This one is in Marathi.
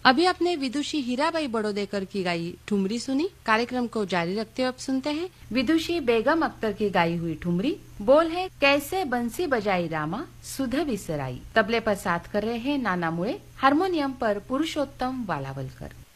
अभी आपने विदुषी हीराबाई बड़ौदेकर की गाई ठुमरी सुनी। कार्यक्रम को जारी रखते हुए अब सुनते हैं विदुषी बेगम अख्तर की गाई हुई ठुमरी। बोल है कैसे बंसी बजाई रामा सुध विसराई। तबले पर साथ कर रहे हैं नाना मुळे, हारमोनियम पर पुरुषोत्तम वालावलकर।